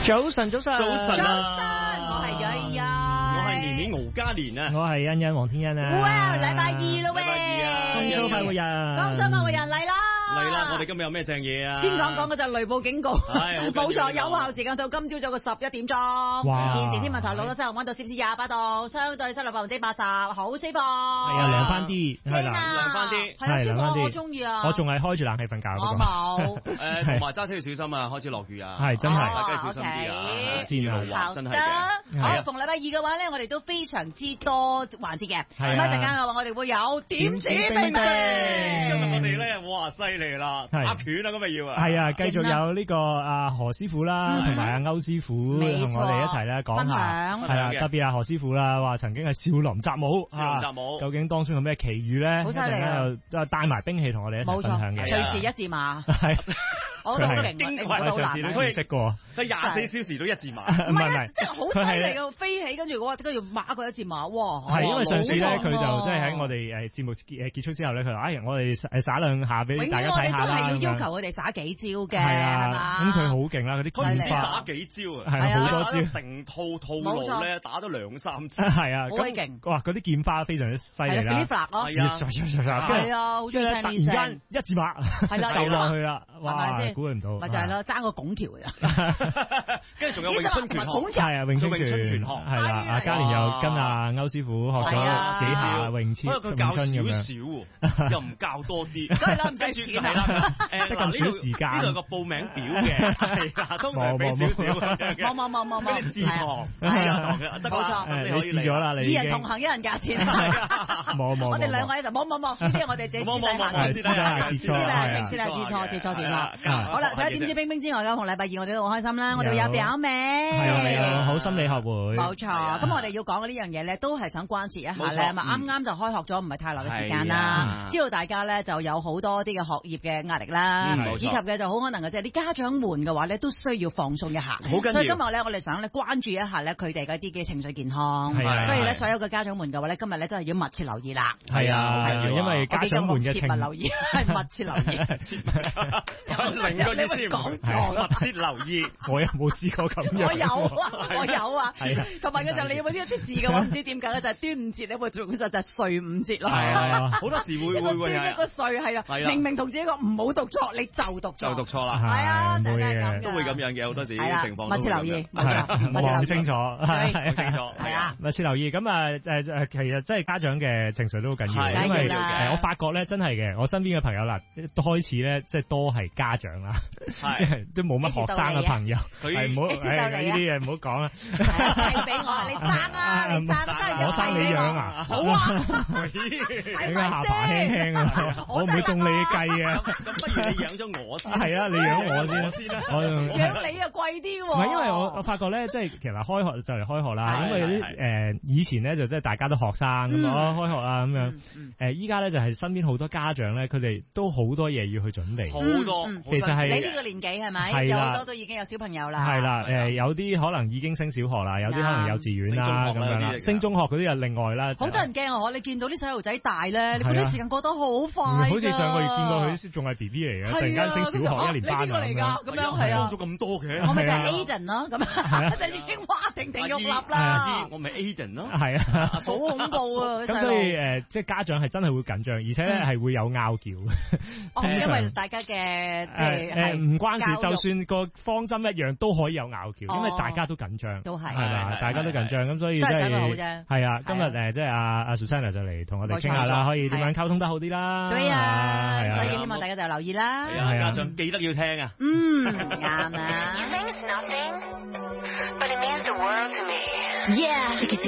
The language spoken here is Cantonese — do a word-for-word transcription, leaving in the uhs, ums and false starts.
早晨，早晨， 早晨啊！我係蕊欣， 我係年年敖嘉年啊， 我係欣欣黃天欣啊。 哇！禮拜二咯喂， 禮拜二啊， 恭喜快活人， 恭喜快活人嚟啦！ 嚟啦！我哋今日有咩正嘢啊？ 先講講嗰就雷暴警告，冇錯，有效時間到今朝早嘅十一點鐘。 哇！ 現時天文台錄得西溫度攝氏廿八度，相對濕度百分之八十，好濕噃。係啊，涼翻啲，係啦， 涼翻啲， 係啊，舒服，我中意啊。 我仲係開住冷氣瞓覺。 我冇。 誒，同埋揸車要小心啊！開始落雨啊， 係真係， 大家小心啲啊！先路滑真係嘅。 好，逢禮拜二嘅話咧，我哋都非常之多環節嘅。咁一陣間嘅話，我哋會有點指兵兵。 今日我哋咧，哇，犀利啦，打拳啊，咁咪要啊！ 係啊，繼續有呢個阿何師傅啦，同埋阿歐師傅同我哋一齊咧講下，係啊，特別阿何師傅啦，話曾經係少林習武， 少林習武， 究竟當中有咩奇遇咧？ 好犀利啊！ 又帶埋兵器同我哋一齊分享嘅， 隨時一字馬， 係， 我都好勁，你唔好難， 你未識過， 即係廿四小時都一字馬， 唔係唔係，即係好犀利嘅飛起，跟住我跟住馬佢一字馬，哇！ 係因為上次咧，佢就即係喺我哋誒節目結誒結束之後咧，佢話：哎，我哋誒耍兩下俾大家睇下啦。 永遠我哋都係要要求佢哋耍幾招嘅， 係啊，咁佢好勁啦，嗰啲佢唔知耍幾招啊， 係好多招， 成套套路咧打咗兩三次， 係啊， 好鬼勁！ 哇，嗰啲劍花非常之犀利啦， 係啊，係啊，好中意聽呢聲， 突然間一字馬， 係啦， 就落去啦，哇，估唔到， 咪就係咯，爭個拱橋啊！ 跟住仲有詠春拳學， 係啊，詠春拳學，係啦，阿嘉年又跟阿歐師傅學咗幾下詠春， 不過佢教少少，又唔教多啲， 梗係啦，唔使錢啦， 得咁少時間， 呢度有個報名表嘅，係啦，通常俾少少， 冇冇冇冇冇， 自學，係啊， 冇錯， 你試咗啦，你二人同行，一人價錢， 冇冇， 我哋兩個咧就冇冇冇，呢啲我哋自己私底下， 私底下切磋， 私底下切磋，切磋點啦？好啦，除咗點知兵兵之外，咁同禮拜二我哋都好開心啦，我哋有表妹， 係啊，好心理學會， 冇錯。咁我哋要講嘅呢樣嘢咧，都係想關切一下咧，咁啱啱就開學咗，唔係太耐嘅時間啦。知道大家咧就有好多啲嘅學業嘅壓力啦，以及嘅就好可能嘅即係啲家長們嘅話咧，都需要放鬆一下。 好緊要。 所以今日咧，我哋想咧關注一下咧佢哋嗰啲嘅情緒健康。所以咧，所有嘅家長們嘅話咧，今日咧真係要密切留意啦。 係啊，係啊，因為家長們嘅情密留意係密切留意。 成個意思講錯，密切留意。 我又冇試過咁樣。 我有啊，我有啊。同埋嘅就你有冇呢一啲字嘅話，唔知點解咧，就係端午節咧會做就就歲五節咯。 係啊， 好多時會會會係一個歲係啊，明明同自己講唔好讀錯，你就讀錯， 就讀錯啦。 係啊， 會嘅， 都會咁樣嘅，好多時啲情況。 密切留意， 望清楚， 係清楚， 係啊， 密切留意。咁啊誒誒，其實真係家長嘅情緒都好緊要，因為誒我發覺咧真係嘅，我身邊嘅朋友啦，都開始咧即係多係家長啦，都冇乜學生嘅朋友，係唔好誒呢啲嘢唔好講啦。 係俾我，你生啊，你生生我生你養啊， 好啊， 你個下巴輕輕啊，我唔會中你計嘅。 咁不如你養咗我先， 係啊，你養我先先啦， 我養你啊貴啲喎。 唔係因為我我發覺咧，即係其實開學就嚟開學啦，因為啲誒以前咧就即係大家都學生咁啊，開學啊咁樣。誒依家咧就係身邊好多家長咧，佢哋都好多嘢要去準備， 好多。 其實係你呢個年紀係咪？有好多都已經有小朋友啦。 係啦，誒有啲可能已經升小學啦，有啲可能幼稚園啦咁樣啦，升中學嗰啲又另外啦。 好多人驚啊！你見到啲細路仔大咧，你覺得時間過得好快。 好似上個月見過佢仲係 B B 嚟嘅，突然間升小學一年班咁樣。你邊個嚟㗎？咁樣係啊， 咗咁多嘅。 我咪就係 Aiden 咯，咁啊，就已經哇亭亭玉立啦。 我咪 Aiden 咯， 係啊， 好恐怖啊！ 咁所以誒，即係家長係真係會緊張，而且咧係會有拗撬嘅。 哦，因為大家嘅即係誒唔關事，就算個方針一樣都可以有拗撬，因為大家都緊張， 都係係嘛，大家都緊張，咁所以真係想佢好係啫。 係啊，今日誒即係阿阿 Susanna 就嚟同我哋傾下啦，可以點樣溝通得好啲啦。 對啊，所以希望大家就留意啦。 係啊，家長記得要聽啊。 嗯，啱啊。Yeah, because